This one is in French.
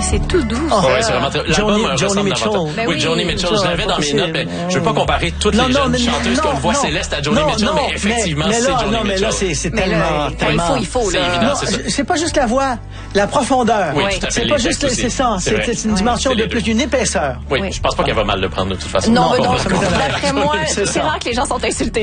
c'est tout doux. Oui, c'est vraiment très... Joni Mitchell. Oui, Joni Mitchell, je l'avais dans mes notes, mais je veux pas comparer toutes les jeunes chanteuses qui ont une voix céleste à Joni Mitchell, mais effectivement, c'est Joni Mitchell. Non, mais là, c'est tellement... Il faut, c'est évident, c'est ça. C'est pas juste la voix, la profondeur. Oui, tout à fait. C'est pas juste, c'est ça. C'est une dimension de plus, une épaisseur. Oui, je pense pas qu'elle va mal le prendre de toute façon. Non, d'après moi, c'est rare que les gens sont insultés.